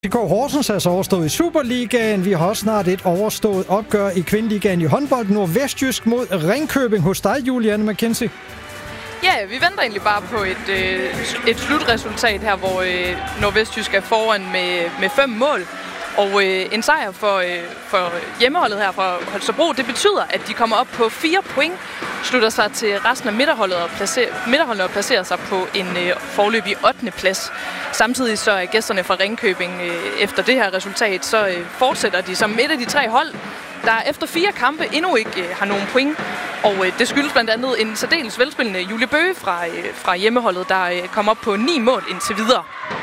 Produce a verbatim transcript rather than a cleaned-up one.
F C K Horsens er så overstået i Superligaen. Vi har også snart et overstået opgør i Kvindeligaen i håndbold. Nordvestjysk mod Ringkøbing hos dig, Julianne McKenzie. Ja, vi venter egentlig bare på et, øh, et slutresultat her, hvor øh, Nordvestjysk er foran med, med fem mål. Og øh, en sejr for, øh, for hjemmeholdet her fra Holstebro, det betyder, at de kommer op på fire point, slutter sig til resten af midterholdet og placerer, midterholdet og placerer sig på en øh, foreløbig ottende plads. Samtidig så er gæsterne fra Ringkøbing øh, efter det her resultat, så øh, fortsætter de som et af de tre hold, der efter fire kampe endnu ikke øh, har nogen point. Og øh, det skyldes blandt andet en særdeles velspillende Julie Bøge fra, øh, fra hjemmeholdet, der øh, kom op på ni mål indtil videre.